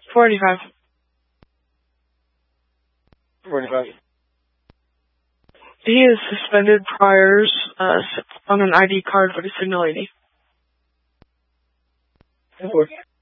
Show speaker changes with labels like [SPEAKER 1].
[SPEAKER 1] 45.
[SPEAKER 2] 45.
[SPEAKER 1] He is suspended priors on an ID card for the signal lady.
[SPEAKER 2] 4.